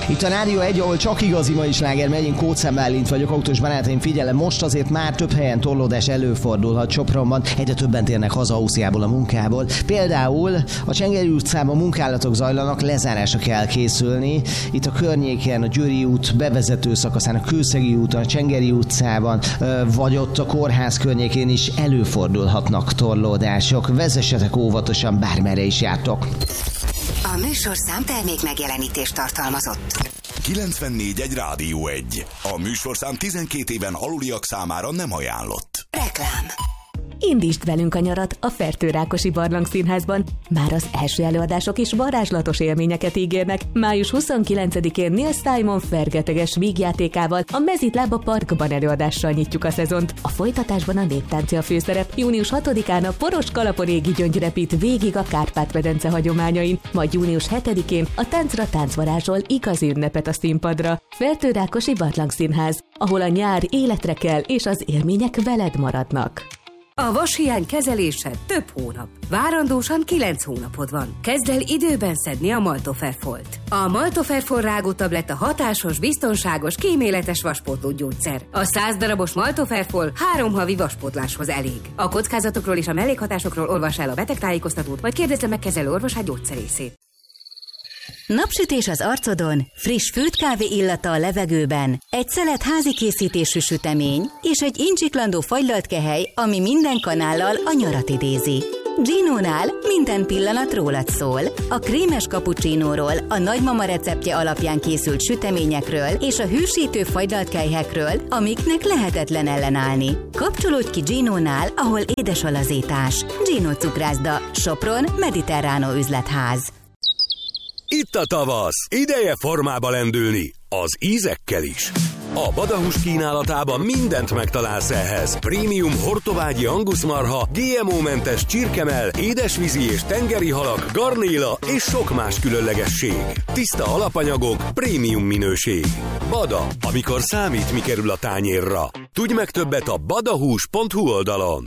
Itt a Rádió 1, ahol csak igazi mai sláger megy, én Kócán Bálint vagyok, autós barátaim, figyelem, most azért már több helyen torlódás előfordulhat Sopronban, egyre többen térnek haza Ausztriából a munkából. Például a Csengeri utcában munkálatok zajlanak, lezárásra kell készülni. Itt a környéken, a Győri út bevezető szakaszán, a Kőszegi úton, a Csengeri utcában, vagy ott a kórház környékén is előfordulhatnak torlódások. Vezessetek óvatosan, bármerre is jártok. A műsorszám termék megjelenítést tartalmazott. 94.1 Rádió 1. A műsorszám 12 éven aluliak számára nem ajánlott. Reklám. Indítsd velünk a nyarat a Fertőrákosi Barlangszínházban. Már az első előadások is varázslatos élményeket ígérnek. Május 29-én Neil Simon fergeteges vígjátékával a Mezitlába Parkban előadással nyitjuk a szezont. A folytatásban a néptánci a főszerep. Június 6-án a Poros Kalapon égi gyöngy repít végig a Kárpát-medence hagyományain, majd június 7-én a Táncra táncvarázsol igazi ünnepet a színpadra. Fertőrákosi Barlangszínház, ahol a nyár életre kell és az élmények veled maradnak. A vashiány kezelése több hónap. Várandósan 9 hónapod van. Kezd el időben szedni a Maltoferfolt. A Maltoferfol rágótabletta hatásos, biztonságos, kíméletes vaspótló gyógyszer. A 100 darabos Maltoferfol 3 havi vaspótláshoz elég. A kockázatokról és a mellékhatásokról olvass el a betegtájékoztatót, vagy kérdezze meg kezelő orvosát gyógyszerészét. Napsütés az arcodon, friss főtt kávé illata a levegőben, egy szelet házi készítésű sütemény és egy incsiklandó fagylalt kehely, ami minden kanállal a nyarat idézi. Ginónál minden pillanat rólad szól. A krémes cappuccinóról, a nagymama receptje alapján készült süteményekről és a hűsítő fagylalt kelyhekről, amiknek lehetetlen ellenállni. Kapcsolódj ki Ginónál, ahol édes a lazítás. Gino cukrászda, Sopron, Mediterránó üzletház. Itt a tavasz! Ideje formába lendülni, az ízekkel is! A Badahús kínálatában mindent megtalálsz ehhez. Prémium hortobágyi anguszmarha, GMO-mentes csirkemell, édesvízi és tengeri halak, garnéla és sok más különlegesség. Tiszta alapanyagok, prémium minőség. Bada, amikor számít, mi kerül a tányérra. Tudj meg többet a badahús.hu oldalon.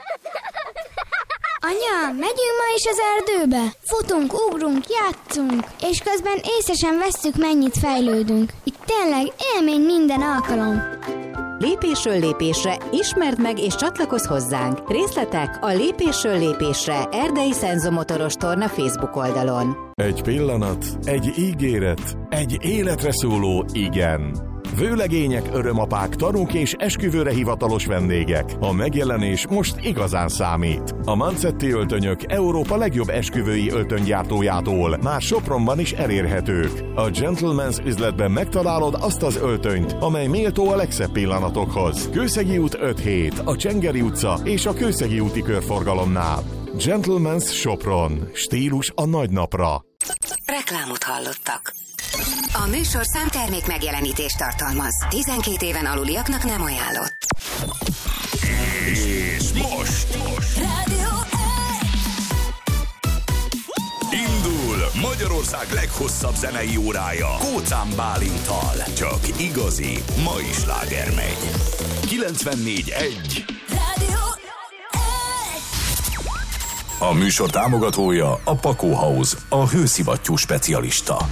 Anya, megyünk ma is az erdőbe? Futunk, ugrunk, játszunk, és közben észre sem vesszük, mennyit fejlődünk. Itt tényleg élmény minden alkalom. Lépésről lépésre ismerd meg és csatlakozz hozzánk. Részletek a Lépésről lépésre Erdei Szenzomotoros Torna Facebook oldalon. Egy pillanat, egy ígéret, egy életre szóló igen. Vőlegények, örömapák, tanúk és esküvőre hivatalos vendégek. A megjelenés most igazán számít. A Mancetti öltönyök Európa legjobb esküvői öltönygyártójától már Sopronban is elérhetők. A Gentleman's üzletben megtalálod azt az öltönyt, amely méltó a legszebb pillanatokhoz. Kőszegi út 5-7, a Csengeri utca és a Kőszegi úti körforgalomnál. Gentleman's Sopron. Stílus a nagy napra. Reklámot hallottak. A műsorszám termék megjelenítést tartalmaz. 12 éven aluliaknak nem ajánlott. És most Rádió 1. indul Magyarország leghosszabb zenei órája Kócán Bálinttal. Csak igazi mai sláger megy. 94.1 Rádió 1. A műsor támogatója a Pakó House, a hőszivattyú specialista.